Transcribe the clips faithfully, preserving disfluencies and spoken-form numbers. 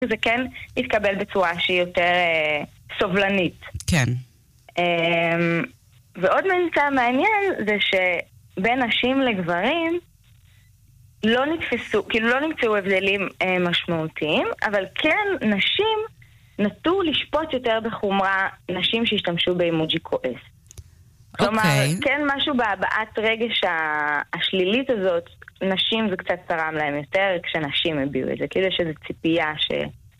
זה כן יתקבל בצורה שהיא יותר אה, סובלנית. כן. אה, ועוד ממצא מעניין זה שבין נשים לגברים לא נתפסו, כאילו לא נמצאו הבדלים אה, משמעותיים, אבל כן נשים נטו לשפוט יותר בחומרה נשים שהשתמשו באימוג'י כועס. כלומר, אוקיי. כן משהו בהבעת רגש השלילית הזאת, נשים זה קצת צרם להם יותר כשנשים הביאו את זה. כאילו יש איזו ציפייה ש...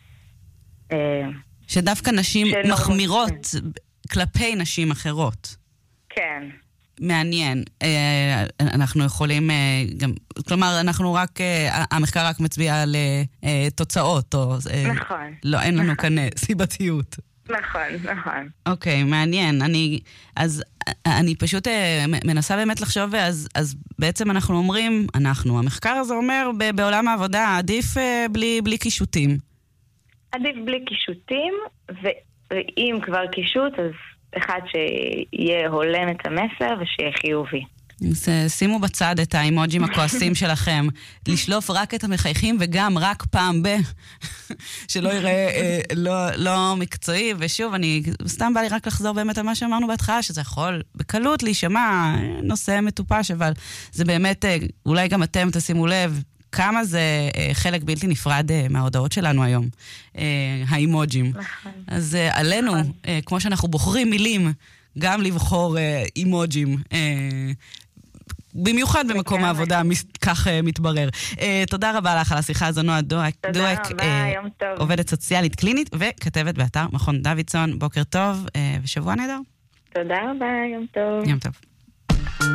שדווקא נשים שלא מחמירות רוצים. כלפי נשים אחרות. כן. מעניין. אה, אנחנו יכולים אה, גם, כלומר, אנחנו רק, אה, המחקר רק מצביע על אה, תוצאות, או... אה, נכון. לא, אין לנו נכון. כאן סיבתיות. נכון, נכון. אוקיי, מעניין. אני, אז אני פשוט אה, מנסה באמת לחשוב, אז, אז בעצם אנחנו אומרים, אנחנו, המחקר הזה אומר, ב- בעולם העבודה, עדיף אה, בלי, בלי קישוטים. עדיף בלי קישוטים, ואם כבר קישוט, אז אחד שיהיה הולם את המסר ושיהיה חיובי. אז שימו בצד את האימוג'ים הכועסים שלכם, לשלוף רק את המחייכים וגם רק פעם ב, שלא יראה אה, לא, לא מקצועי. ושוב, אני סתם בא לי רק לחזור באמת על מה שאמרנו בהתחלה, שזה יכול בקלות להישמע נושא מטופש, אבל זה באמת, אה, אולי גם אתם תשימו לב, כמה זה אה, חלק בלתי נפרד אה, מההודעות שלנו היום, אה, האימוג'ים. נכון. אז אה, עלינו, אה, כמו שאנחנו בוחרים מילים, גם לבחור אה, אימוג'ים, אה, במיוחד במקום העבודה, כך מתברר. תודה רבה לך על השיחה הזו, נועה דואק, תודה רבה, יום טוב. עובדת סוציאלית קלינית וכתבת באתר מכון דוידסון. בוקר טוב ושבוע נהדר. תודה רבה, יום טוב. יום טוב.